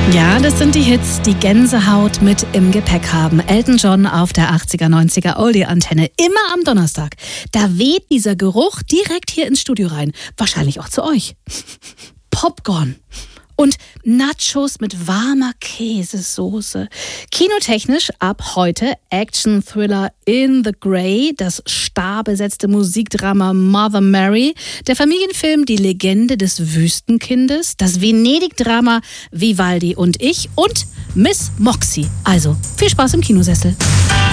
Ja, das sind die Hits, die Gänsehaut mit im Gepäck haben. Elton John auf der 80er, 90er Oldie-Antenne. Immer am Donnerstag. Da weht dieser Geruch direkt hier ins Studio rein. Wahrscheinlich auch zu euch. Popcorn. Und Nachos mit warmer Käsesoße. Kinotechnisch ab heute Action-Thriller In the Grey, das starbesetzte Musikdrama Mother Mary, der Familienfilm Die Legende des Wüstenkindes, das Venedig-Drama Vivaldi und ich und Miss Moxie. Also viel Spaß im Kinosessel.